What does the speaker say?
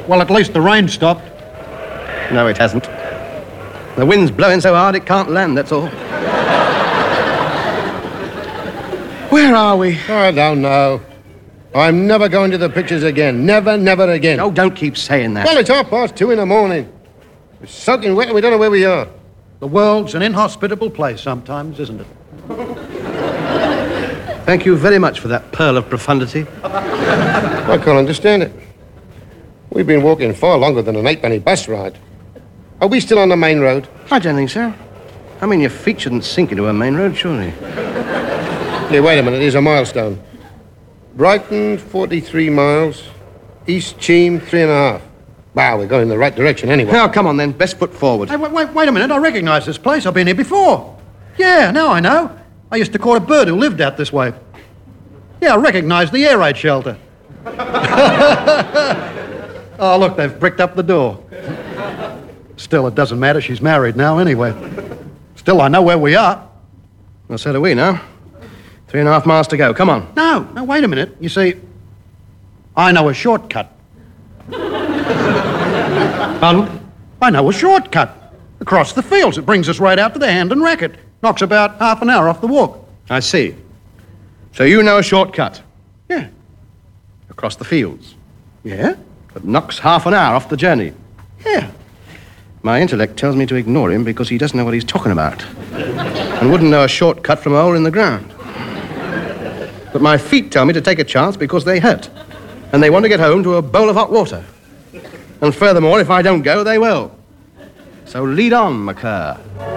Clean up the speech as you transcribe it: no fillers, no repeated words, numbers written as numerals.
Well, at least the rain stopped. No, it hasn't. The wind's blowing so hard it can't land, that's all. Where are we? I don't know. I'm never going to the pictures again. Never, never again. Oh, don't keep saying that. Well, it's 2:30 in the morning. It's soaking wet and we don't know where we are. The world's an inhospitable place sometimes, isn't it? Thank you very much for that pearl of profundity. I can't understand it. We've been walking far longer than an 8-penny bus ride. Are we still on the main road? I don't think so. I mean, your feet shouldn't sink into a main road, surely. Yeah, wait a minute. Here's a milestone. Brighton, 43 miles. East Cheam, 3.5. Wow, we're going in the right direction anyway. Now, come on, then. Best foot forward. Hey, wait a minute. I recognize this place. I've been here before. Yeah, now I know. I used to court a bird who lived out this way. Yeah, I recognize the air raid shelter. Oh, look, they've bricked up the door. Still, it doesn't matter. She's married now anyway. Still, I know where we are. Well, so do we now. 3.5 miles to go. Come on. No, wait a minute. You see, I know a shortcut. Pardon? I know a shortcut. Across the fields. It brings us right out to the Hand and Racket. Knocks about half an hour off the walk. I see. So you know a shortcut? Yeah. Across the fields? Yeah? That knocks half an hour off the journey? Yeah. My intellect tells me to ignore him because he doesn't know what he's talking about. And wouldn't know a shortcut from a hole in the ground. But my feet tell me to take a chance because they hurt. And they want to get home to a bowl of hot water. And furthermore, if I don't go, they will. So lead on, McClure.